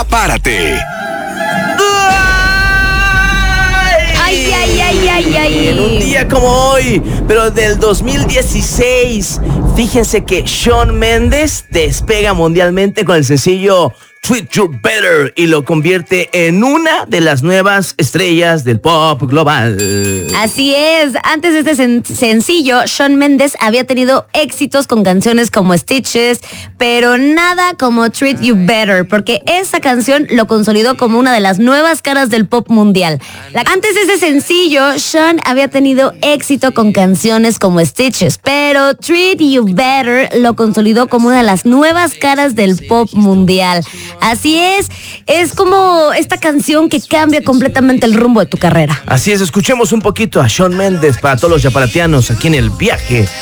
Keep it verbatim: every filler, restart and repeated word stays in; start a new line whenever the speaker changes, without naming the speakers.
¡Prepárate!
Ay, ay, ay, ay, ay.
En un día como hoy, pero del dos mil dieciséis, fíjense que Shawn Mendes despega mundialmente con el sencillo Treat You Better y lo convierte en una de las nuevas estrellas del pop global.
Así es, antes de este sen- sencillo, Shawn Mendes había tenido éxitos con canciones como Stitches, pero nada como Treat You Better, porque esa canción lo consolidó como una de las nuevas caras del pop mundial. La- antes de ese sencillo, Shawn había tenido éxito con canciones como Stitches, pero Treat You Better lo consolidó como una de las nuevas caras del pop mundial. Así es, es como esta canción que cambia completamente el rumbo de tu carrera.
Así es, escuchemos un poquito a Shawn Mendes para todos los yaparatianos aquí en el viaje